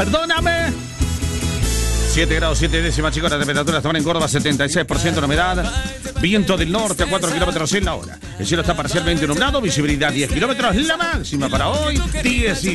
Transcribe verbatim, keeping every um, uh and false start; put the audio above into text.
Perdóname. siete grados siete décimas, chicos. La temperatura está en Córdoba, setenta y seis por ciento de humedad. Viento del norte a cuatro kilómetros en la hora. El cielo está parcialmente nublado. Visibilidad diez kilómetros. La máxima para hoy, diez.